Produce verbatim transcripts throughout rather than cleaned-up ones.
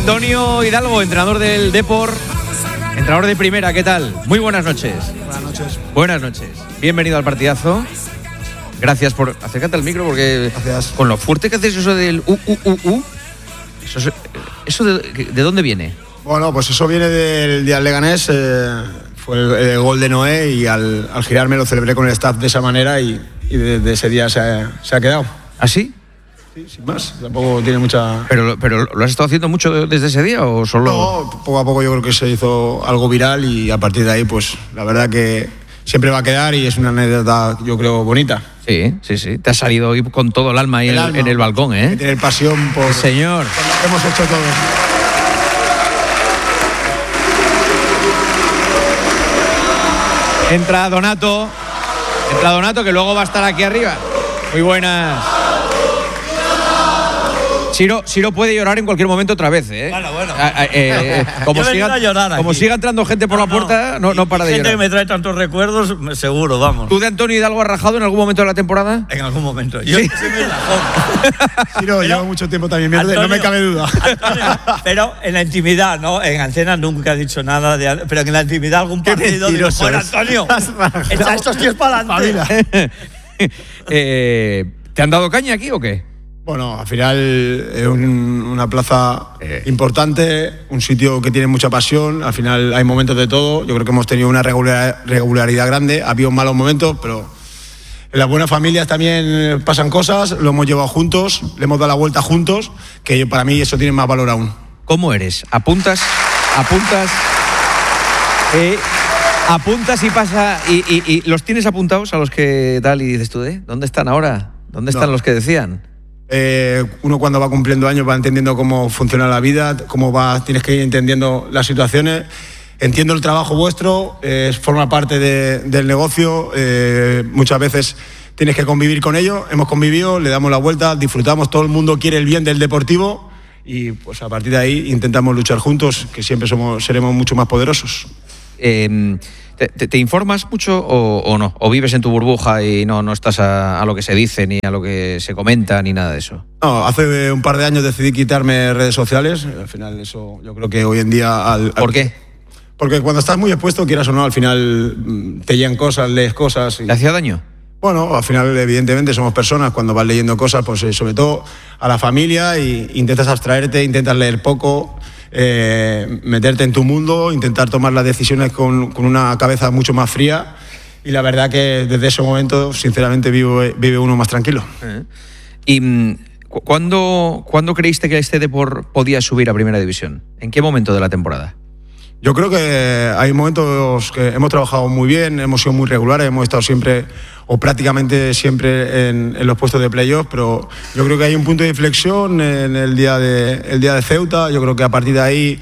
Antonio Hidalgo, entrenador del Depor, entrenador de primera, ¿qué tal? Muy buenas noches. Buenas noches. Buenas noches. Bienvenido al partidazo. Gracias por... Acércate al micro porque... Gracias. Con lo fuerte que haces eso del U, U, U, U. Eso, es, eso de, ¿de dónde viene? Bueno, pues eso viene del día del Leganés. Eh, fue el, el gol de Noé y al, al girarme lo celebré con el staff de esa manera y, y desde ese día se ha, se ha quedado. ¿Ah, sí? Sí, sin más. Tampoco tiene mucha... ¿Pero, pero lo has estado haciendo mucho desde ese día o solo...? No, poco a poco yo creo que se hizo algo viral y a partir de ahí, pues la verdad que siempre va a quedar y es una anécdota, yo creo, bonita. Sí, sí, sí. Te has salido hoy con todo el alma ahí el en, alma, en el balcón, ¿eh? Tener pasión por... Sí, señor. Por lo que hemos hecho todos. Entra Donato. Entra Donato, que luego va a estar aquí arriba. Muy buenas. Siro, Siro puede llorar en cualquier momento otra vez, ¿eh? Bueno, bueno. Eh, eh, como Yo siga, a llorar como siga entrando gente por no, la puerta, no, no, no para de gente llorar. Gente que me trae tantos recuerdos, seguro, vamos. ¿Tú de Antonio Hidalgo has rajado en algún momento de la temporada? En algún momento. Yo sí. soy muy rajón. Sí, no, llevo mucho tiempo también, Antonio, no me cabe duda. Antonio, pero en la intimidad, ¿no? En antena nunca he dicho nada, de, pero en la intimidad algún partido digo, bueno, Antonio, echa estos tíos para adelante. eh, ¿Te han dado caña aquí o qué? Bueno, al final es un, una plaza eh. importante, un sitio que tiene mucha pasión, al final hay momentos de todo, yo creo que hemos tenido una regular, regularidad grande, ha habido malos momentos, pero en las buenas familias también pasan cosas, lo hemos llevado juntos, le hemos dado la vuelta juntos, que para mí eso tiene más valor aún. ¿Cómo eres? ¿Apuntas? ¿Apuntas? Eh, ¿Apuntas y pasa? Y, y, ¿Y los tienes apuntados a los que tal y dices tú, eh? ¿Dónde están ahora? ¿Dónde están no. los que decían? Eh, uno cuando va cumpliendo años va entendiendo cómo funciona la vida, cómo va, tienes que ir entendiendo las situaciones. Entiendo el trabajo vuestro, eh, forma parte de, del negocio, eh, muchas veces tienes que convivir con ello. Hemos convivido, le damos la vuelta, disfrutamos, todo el mundo quiere el bien del deportivo y pues a partir de ahí intentamos luchar juntos, que siempre somos, seremos mucho más poderosos. Eh, ¿te, te, ¿Te informas mucho o, o no? ¿O vives en tu burbuja y no, no estás a, a lo que se dice, ni a lo que se comenta, ni nada de eso? No, hace un par de años decidí quitarme redes sociales. Al final eso yo creo que hoy en día... Al, al, ¿Por qué? Porque cuando estás muy expuesto, quieras o no, al final te llegan cosas, lees cosas... Y... ¿Te hacía daño? Bueno, al final evidentemente somos personas, cuando vas leyendo cosas, pues sobre todo a la familia, y intentas abstraerte, intentas leer poco... Eh, meterte en tu mundo, intentar tomar las decisiones con, con una cabeza mucho más fría y la verdad que desde ese momento sinceramente vive, vive uno más tranquilo. Eh. ¿Y ¿cuándo, ¿cuándo creíste que este Depor podía subir a Primera División? ¿En qué momento de la temporada? Yo creo que hay momentos que hemos trabajado muy bien, hemos sido muy regulares, hemos estado siempre o prácticamente siempre en, en los puestos de playoff, pero yo creo que hay un punto de inflexión en el día de, el día de Ceuta. Yo creo que a partir de ahí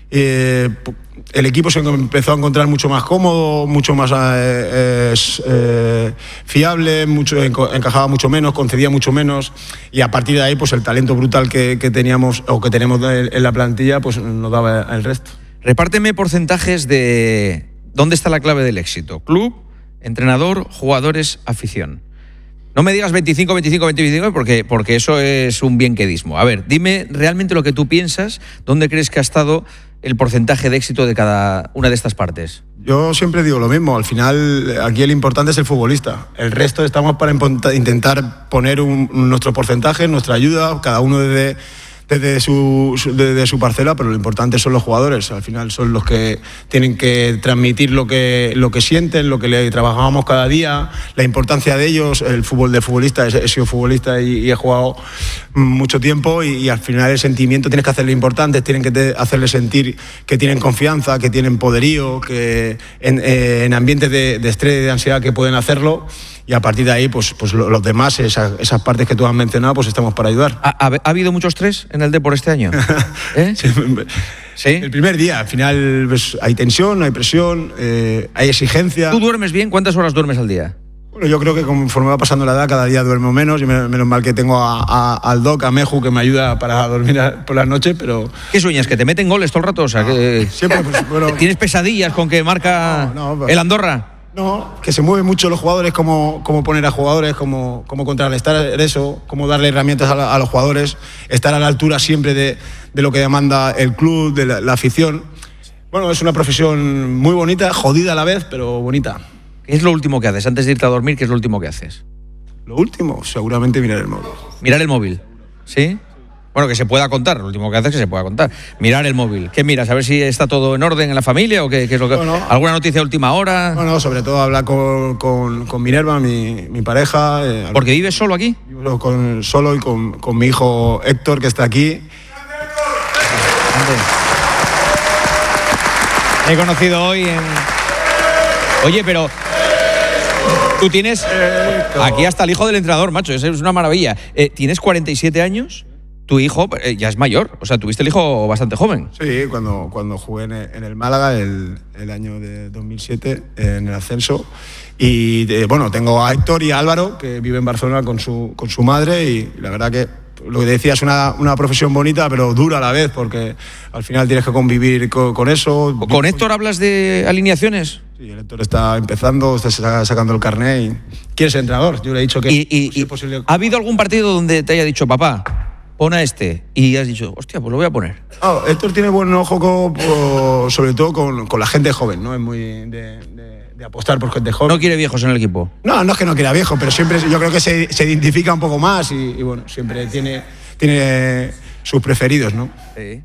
eh, el equipo se empezó a encontrar mucho más cómodo, mucho más eh, eh, fiable, mucho, encajaba mucho menos, concedía mucho menos, y a partir de ahí pues el talento brutal que, que teníamos o que tenemos en la plantilla pues nos daba el resto. Repárteme porcentajes de dónde está la clave del éxito. Club, entrenador, jugadores, afición. No me digas veinticinco, veinticinco, veinticinco, porque, porque eso es un bienquedismo. A ver, dime realmente lo que tú piensas, dónde crees que ha estado el porcentaje de éxito de cada una de estas partes. Yo siempre digo lo mismo, al final aquí el importante es el futbolista. El resto estamos para intentar poner un, nuestro porcentaje, nuestra ayuda, cada uno desde... Desde su, desde su parcela, pero lo importante son los jugadores. Al final son los que tienen que transmitir lo que, lo que sienten, lo que le trabajamos cada día, la importancia de ellos. El fútbol de futbolista, he sido futbolista y, y he jugado mucho tiempo y, y al final el sentimiento tienes que hacerle importante, tienen que te, hacerle sentir que tienen confianza, que tienen poderío, que en, eh, en ambientes de, de estrés y de ansiedad que pueden hacerlo. Y a partir de ahí, pues, pues los demás, esas, esas partes que tú has mencionado, pues estamos para ayudar. ¿Ha, ha, ha habido mucho estrés en el Depor este año? ¿Eh? Sí. ¿Sí? El primer día, al final pues, hay tensión, hay presión, eh, hay exigencia. ¿Tú duermes bien? ¿Cuántas horas duermes al día? Bueno, yo creo que conforme va pasando la edad, cada día duermo menos. Yo menos mal que tengo a, a, al Doc, a Meju, que me ayuda para dormir a, por las noches, pero... ¿Qué sueñas? ¿Que te meten goles todo el rato? O sea, no, que... Siempre, pues, bueno... ¿Tienes pesadillas con que marca no, no, pues... el Andorra? No, que se mueven mucho los jugadores, cómo, cómo poner a jugadores, cómo, cómo contrarrestar eso, cómo darle herramientas a, la, a los jugadores, estar a la altura siempre de, de lo que demanda el club, de la, la afición. Bueno, es una profesión muy bonita, jodida a la vez, pero bonita. ¿Qué es lo último que haces? Antes de irte a dormir, ¿qué es lo último que haces? Lo último, seguramente mirar el móvil. ¿Mirar el móvil? ¿Sí? Bueno, que se pueda contar, lo último que haces es que se pueda contar. Mirar el móvil. ¿Qué miras? ¿A ver si está todo en orden en la familia o qué, qué es lo que... Bueno, ¿alguna noticia de última hora? Bueno, sobre todo hablar con, con, con Minerva, mi, mi pareja. Eh, ¿Porque vives solo aquí? Vivo con, solo y con, con mi hijo Héctor, que está aquí. He conocido hoy en... Oye, pero... Tú tienes... Aquí hasta el hijo del entrenador, macho, es una maravilla. Eh, ¿Tienes cuarenta y siete años? Tu hijo eh, ya es mayor, o sea, tuviste el hijo bastante joven. Sí, cuando, cuando jugué en el, en el Málaga el, el año de dos mil siete, en el ascenso. Y eh, bueno, tengo a Héctor y a Álvaro, que viven en Barcelona con su, con su madre, y la verdad que lo que decía es una, una profesión bonita, pero dura a la vez, porque al final tienes que convivir con, con eso. ¿Con Héctor hablas de alineaciones? Sí, el Héctor está empezando, está sacando el carnet y quiere ser entrenador. Yo le he dicho que y, y, si y, es posible. ¿Ha habido algún partido donde te haya dicho, papá, pon a este? Y has dicho, hostia, pues lo voy a poner. Oh, Héctor tiene buen ojo, con, con, sobre todo con, con la gente joven, ¿no? Es muy de, de, de apostar por gente joven. ¿No quiere viejos en el equipo? No, no es que no quiera viejo, pero siempre yo creo que se, se identifica un poco más y, y bueno, siempre tiene, tiene sus preferidos, ¿no? Sí.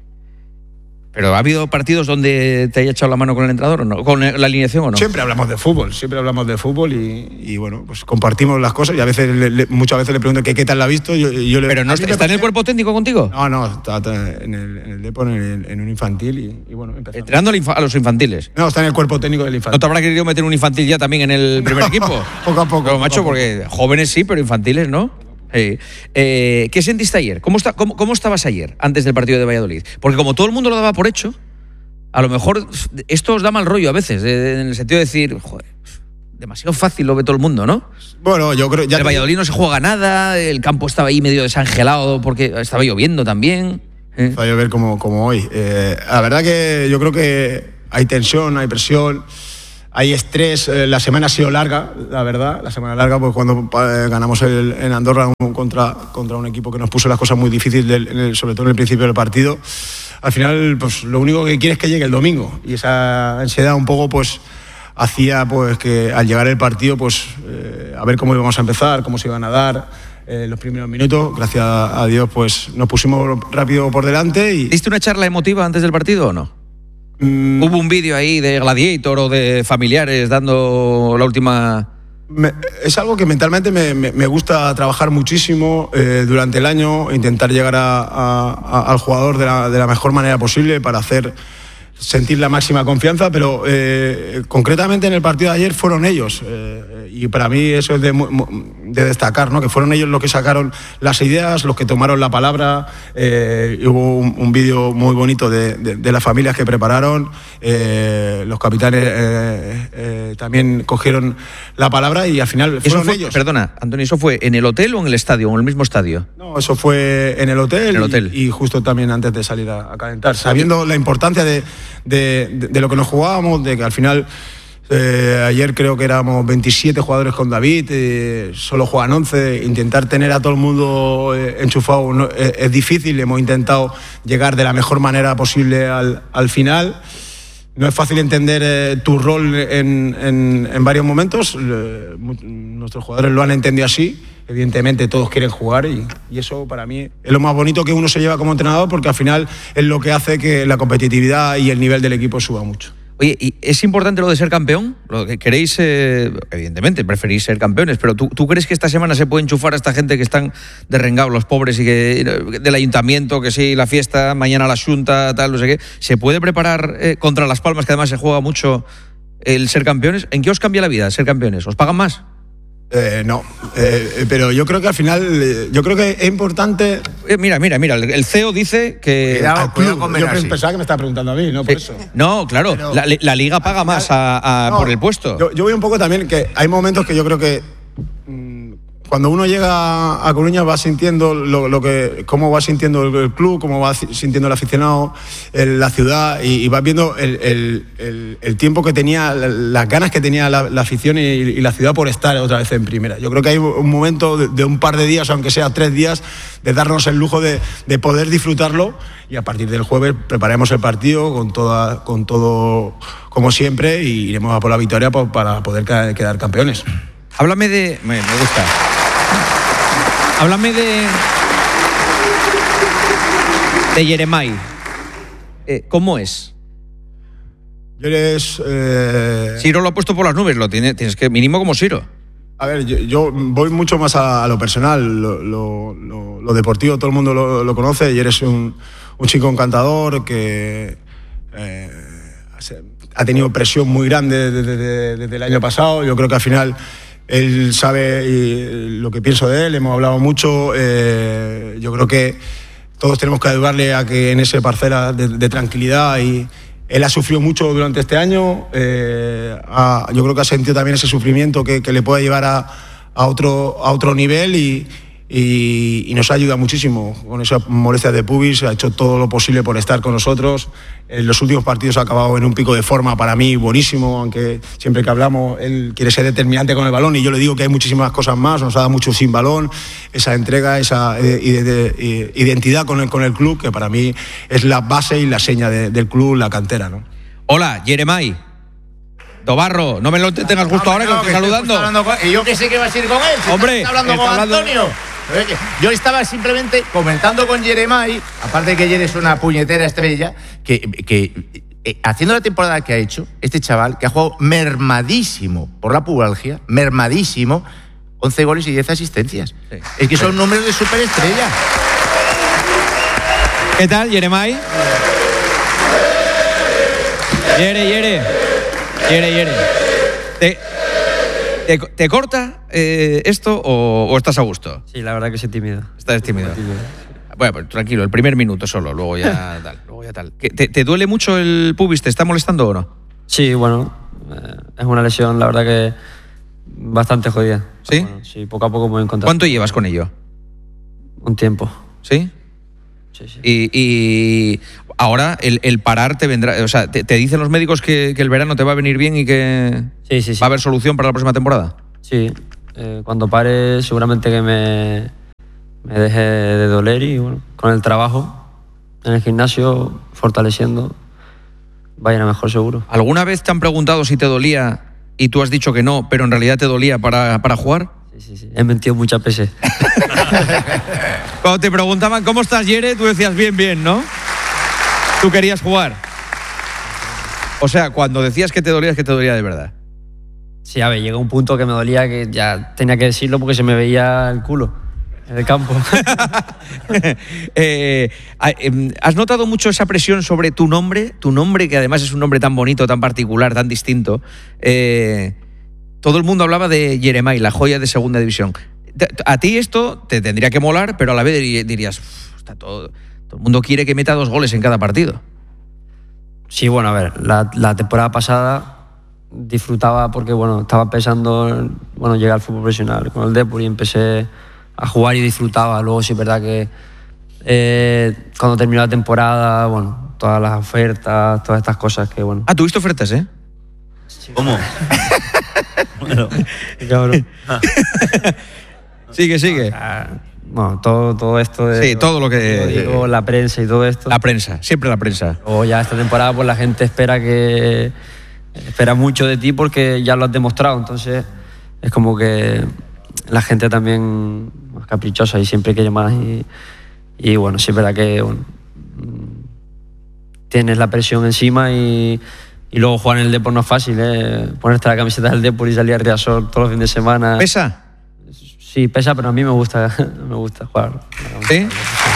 ¿Pero ha habido partidos donde te haya echado la mano con el entrenador o no? ¿Con la alineación o no? Siempre hablamos de fútbol, siempre hablamos de fútbol y, y bueno, pues compartimos las cosas y a veces, le, le, muchas veces le pregunto ¿qué, qué tal la ha visto? Yo, yo le, ¿Pero no está, está en el cuerpo técnico contigo? No, no, está, está en el, en el Depo, en, el, en un infantil y, y bueno, empezamos. ¿Entrenando a los infantiles? No, está en el cuerpo técnico del infantil. ¿No te habrá querido meter un infantil ya también en el primer no, equipo? Poco a poco. Pero, poco macho, a poco. porque jóvenes sí, pero infantiles no. Sí. Eh, ¿Qué sentiste ayer? ¿Cómo, está, cómo, ¿Cómo estabas ayer, antes del partido de Valladolid? Porque como todo el mundo lo daba por hecho, a lo mejor esto os da mal rollo a veces, eh, en el sentido de decir, joder, demasiado fácil lo ve todo el mundo, ¿no? Bueno, yo creo... Ya el Valladolid no se juega nada, el campo estaba ahí medio desangelado porque estaba lloviendo también. ¿eh? Va a llover como, como hoy. Eh, la verdad que yo creo que hay tensión, hay presión, hay estrés. Eh, la semana ha sido larga, la verdad. La semana larga, pues cuando eh, ganamos el, en Andorra un, contra, contra un equipo que nos puso las cosas muy difíciles, del, en el, sobre todo en el principio del partido. Al final, pues lo único que quiere es que llegue el domingo. Y esa ansiedad un poco, pues, hacía pues que al llegar el partido, pues, eh, a ver cómo íbamos a empezar, cómo se iban a dar eh, los primeros minutos. Gracias a Dios, pues, nos pusimos rápido por delante y... ¿Diste una charla emotiva antes del partido o no? Mm. ¿Hubo un vídeo ahí de Gladiator o de familiares dando la última...? Me, es algo que mentalmente me, me, me gusta trabajar muchísimo eh, durante el año, intentar llegar a, a, a, al jugador de la, de la mejor manera posible para hacer sentir la máxima confianza, pero eh, concretamente en el partido de ayer fueron ellos eh, y para mí eso es de, de destacar, ¿no? Que fueron ellos los que sacaron las ideas, los que tomaron la palabra. Eh, hubo un, un vídeo muy bonito de, de, de las familias que prepararon, eh, los capitanes eh, eh, también cogieron la palabra y al final fueron fue, ellos. Perdona, Antonio, ¿eso fue en el hotel o en el estadio o en el mismo estadio? No, eso fue en el hotel, en el hotel. Y, y justo también antes de salir a, a calentar, sabiendo la importancia de De, de, de lo que nos jugábamos, de que al final eh, ayer creo que éramos veintisiete jugadores con David, eh, solo juegan once, intentar tener a todo el mundo eh, enchufado no, es, es difícil, hemos intentado llegar de la mejor manera posible al, al final. No es fácil entender eh, tu rol en, en, en varios momentos, eh, nuestros jugadores lo han entendido así. Evidentemente todos quieren jugar y, y eso para mí es lo más bonito que uno se lleva como entrenador, porque al final es lo que hace que la competitividad y el nivel del equipo suba mucho. Oye, ¿y es importante lo de ser campeón? Lo que queréis, eh, evidentemente, preferís ser campeones, pero ¿tú, ¿tú crees que esta semana se puede enchufar a esta gente que están derrengados, los pobres, y que del ayuntamiento, que sí, la fiesta, mañana la xunta, tal, no sé qué? ¿Se puede preparar eh, contra Las Palmas, que además se juega mucho, el ser campeones? ¿En qué os cambia la vida ser campeones? ¿Os pagan más? Eh, no, eh, pero yo creo que al final, eh, yo creo que es importante... Eh, mira, mira, mira, el C E O dice que... Cuidado, cuidado, yo así. Pensaba que me estaba preguntando a mí, no por eh, eso. No, claro, pero, la, la Liga paga final, más a, a, no, por el puesto. Yo, yo veo un poco también que hay momentos que yo creo que... Mmm, cuando uno llega a Coruña va sintiendo lo, lo que, cómo va sintiendo el, el club, cómo va sintiendo el aficionado, el, la ciudad, y, y vas viendo el, el, el, el tiempo que tenía, las ganas que tenía la, la afición y, y la ciudad por estar otra vez en primera. Yo creo que hay un momento de, de un par de días, aunque sea tres días, de darnos el lujo de, de poder disfrutarlo, y a partir del jueves prepararemos el partido con, toda, con todo como siempre y iremos a por la victoria para poder quedar campeones. Háblame de... Me, me gusta. Háblame de... De Yeremay. Eh, ¿Cómo es? Eres... Eh... Ciro lo ha puesto por las nubes, lo tiene, tienes que... Mínimo como Ciro. A ver, yo, yo voy mucho más a, a lo personal. Lo, lo, lo, lo deportivo todo el mundo lo, lo conoce, y eres un, un chico encantador que... Eh, ha tenido presión muy grande desde, desde, desde el año pasado. Yo creo que al final... Él sabe lo que pienso de él, hemos hablado mucho. Eh, yo creo que todos tenemos que ayudarle a que en esa parcela de, de tranquilidad, y él ha sufrido mucho durante este año. Eh, ha, yo creo que ha sentido también ese sufrimiento que, que le puede llevar a, a, otro, a otro nivel, y, y, y nos ayuda muchísimo con esas molestias de pubis. Ha hecho todo lo posible por estar con nosotros. En los últimos partidos ha acabado en un pico de forma para mí buenísimo, aunque siempre que hablamos él quiere ser determinante con el balón, y yo le digo que hay muchísimas cosas más. Nos ha dado mucho sin balón, esa entrega, esa eh, de, de, identidad con el, con el club, que para mí es la base y la seña de, del club, la cantera, ¿no? Hola, Yeremay. Dobarro, no me lo tengas justo no, ahora, no, que estoy saludando. Con, y yo que sé que vas a ir con él. Si Hombre, estás hablando está con hablando... Antonio. Yo estaba simplemente comentando con Yeremay, aparte de que Yere es una puñetera estrella, que, que eh, haciendo la temporada que ha hecho, este chaval, que ha jugado mermadísimo por la pubalgia, mermadísimo, once goles y diez asistencias. Sí. Es que son sí. números de superestrella. ¿Qué tal, Yeremay? Yere, Yere. Yere, Yere. ¿Te, te, te corta eh, esto o, o estás a gusto? Sí, la verdad que soy tímido. Estás tímido. Bueno, pues tranquilo, el primer minuto solo, luego ya tal. Luego ya tal. ¿Te, ¿Te duele mucho el pubis? ¿Te está molestando o no? Sí, bueno, eh, es una lesión, la verdad que bastante jodida. ¿Sí? Bueno, sí, poco a poco me voy a encontrar. ¿Cuánto llevas con ello? Un tiempo. ¿Sí? Sí, sí. Y, y ahora el, el parar te vendrá... O sea, ¿te, te dicen los médicos que, que el verano te va a venir bien y que sí, sí, sí. va a haber solución para la próxima temporada? Sí, eh, cuando pare seguramente que me, me deje de doler, y bueno, con el trabajo en el gimnasio, fortaleciendo, va a ir a mejor seguro. ¿Alguna vez te han preguntado si te dolía y tú has dicho que no, pero en realidad te dolía para, para jugar? Sí, sí, sí. He mentido muchas veces. Cuando te preguntaban cómo estás, Yere, tú decías bien, bien, ¿no? Tú querías jugar. O sea, cuando decías que te dolía, es que te dolía de verdad. Sí, a ver, llegó un punto que me dolía que ya tenía que decirlo porque se me veía el culo en el campo. eh, ¿Has notado mucho esa presión sobre tu nombre? Tu nombre, que además es un nombre tan bonito, tan particular, tan distinto. Eh, todo el mundo hablaba de Yeremay, la joya de segunda división. A ti esto te tendría que molar, pero a la vez dirías, está todo, todo el mundo quiere que meta dos goles en cada partido. Sí, bueno, a ver, la, la temporada pasada disfrutaba porque, bueno, estaba pensando, bueno, llegar al fútbol profesional con el Depor y empecé a jugar y disfrutaba. Luego sí es verdad que eh, cuando terminó la temporada, bueno, todas las ofertas, todas estas cosas que, bueno... Ah, ¿tuviste ofertas, eh? Sí. ¿Cómo? Bueno, cabrón. Sigue, sigue. Ah, bueno, todo, todo esto de... Sí, todo lo que... Digo, la prensa y todo esto. La prensa, siempre la prensa. O ya esta temporada pues la gente espera que... Espera mucho de ti porque ya lo has demostrado, entonces es como que la gente también es caprichosa y siempre quiere más, y, y bueno, sí es verdad que bueno, tienes la presión encima, y, y luego jugar en el Depor no es fácil, ¿eh? Ponerte la camiseta del Depor y salir a Riazor todos los fines de semana. ¿Pesa? Sí, pesa, pero a mí me gusta, me gusta jugar. ¿Sí?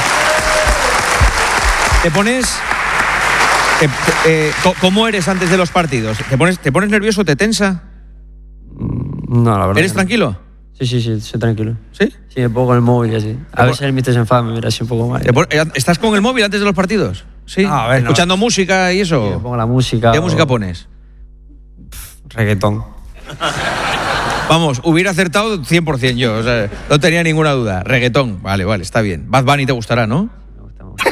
¿Te pones... Te, te, eh, ¿Cómo eres antes de los partidos? ¿Te pones, ¿Te pones nervioso? ¿Te tensa? No, la verdad. ¿Eres no. tranquilo? Sí, sí, sí, soy tranquilo. ¿Sí? Sí, me pongo con el móvil y así. A veces el mister se enfada, me mira así un poco mal. ¿Estás con el móvil antes de los partidos? Sí. No, a ver, ¿escuchando no. música y eso? Sí, me pongo la música. ¿Qué o... música pones? Reggaetón. Vamos, hubiera acertado cien por ciento yo, o sea, no tenía ninguna duda. Reggaetón, vale, vale, está bien. Bad Bunny te gustará, ¿no? Me gusta mucho.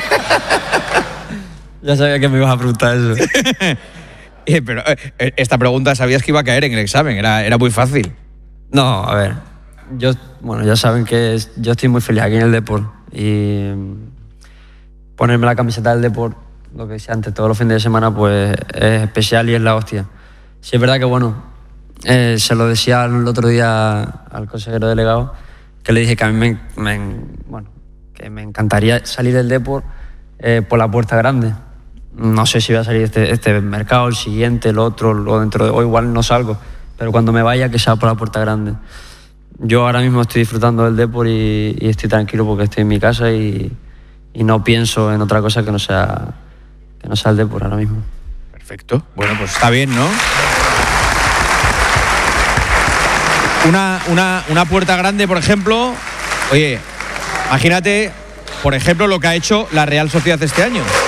Ya sabía que me ibas a preguntar eso. eh, pero eh, esta pregunta sabías que iba a caer en el examen, era, era muy fácil. No, a ver, yo, bueno, ya saben que es- yo estoy muy feliz aquí en el Depor y ponerme la camiseta del Depor, lo que decía antes, todos los fines de semana, pues es especial y es la hostia. Sí, es verdad que, bueno, eh, se lo decía el otro día al consejero delegado, que le dije que a mí me, me- bueno, que me encantaría salir del Depor eh, por la puerta grande. No sé si voy a salir este, este mercado, el siguiente, el otro, o dentro de, o igual no salgo, pero cuando me vaya que sea por la puerta grande. Yo ahora mismo estoy disfrutando del Depor y, y estoy tranquilo porque estoy en mi casa y, y no pienso en otra cosa que no sea que no sea el Depor ahora mismo. Perfecto. Bueno, pues está bien, ¿no? Una, una, una puerta grande, por ejemplo. Oye, imagínate, por ejemplo, lo que ha hecho la Real Sociedad este año.